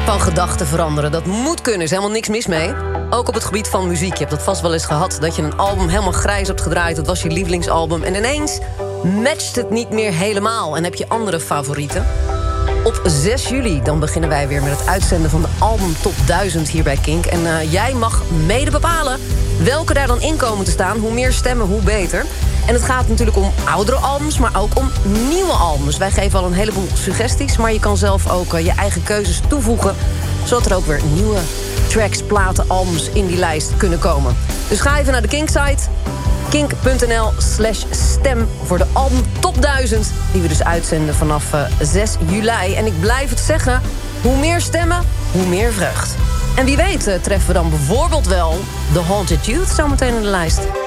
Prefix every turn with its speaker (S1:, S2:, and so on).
S1: Van gedachten veranderen, dat moet kunnen, is helemaal niks mis mee. Ook op het gebied van muziek. Je hebt dat vast wel eens gehad, dat je een album helemaal grijs hebt gedraaid. Dat was je lievelingsalbum en ineens matcht het niet meer helemaal. En heb je andere favorieten? Op 6 juli dan beginnen wij weer met het uitzenden van de album Top 1000 hier bij Kink. En jij mag mede bepalen welke daar dan in komen te staan. Hoe meer stemmen, hoe beter. En het gaat natuurlijk om oudere albums, maar ook om nieuwe albums. Wij geven al een heleboel suggesties, maar je kan zelf ook je eigen keuzes toevoegen, zodat er ook weer nieuwe tracks, platen, albums in die lijst kunnen komen. Dus ga even naar de Kink-site, kink.nl/stem voor de album Top 1000... die we dus uitzenden vanaf 6 juli. En ik blijf het zeggen, hoe meer stemmen, hoe meer vreugd. En wie weet treffen we dan bijvoorbeeld wel The Haunted Youth zometeen in de lijst.